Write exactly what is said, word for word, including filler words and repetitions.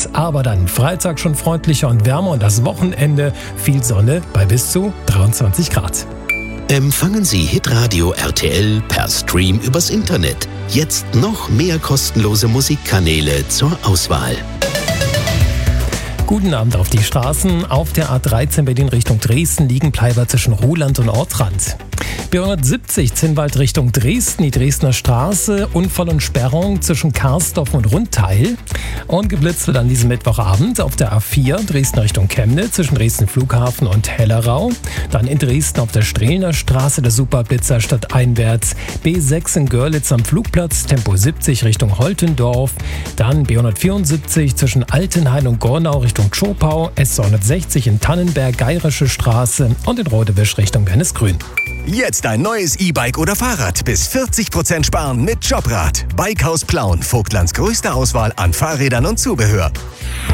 Grad. Aber dann Freitag schon freundlicher und wärmer und das Wochenende viel Sonne bei bis zu dreiundzwanzig Grad. Empfangen Sie Hitradio R T L per Stream übers Internet. Jetzt noch mehr kostenlose Musikkanäle zur Auswahl. Guten Abend auf die Straßen. Auf der A dreizehn Berlin Richtung Dresden liegen Bleiber zwischen Ruhland und Ortrand. B hundertsiebzig Zinnwald Richtung Dresden, die Dresdner Straße, Unfall und Sperrung zwischen Karsdorf und Rundteil. Und geblitzt wird an diesem Mittwochabend auf der A vier Dresden Richtung Chemnitz zwischen Dresden Flughafen und Hellerau. Dann in Dresden auf der Strelner Straße der Superblitzer stadteinwärts. B sechs in Görlitz am Flugplatz, Tempo siebzig Richtung Holtendorf. Dann B hundertvierundsiebzig zwischen Altenhain und Gornau Richtung Tschopau. S hundertsechzig in Tannenberg, Geirische Straße und in Rodewisch Richtung Wernesgrün. Jetzt ein neues E-Bike oder Fahrrad bis vierzig Prozent sparen mit Jobrad. Bikehaus Plauen, Vogtlands größte Auswahl an Fahrrädern und Zubehör.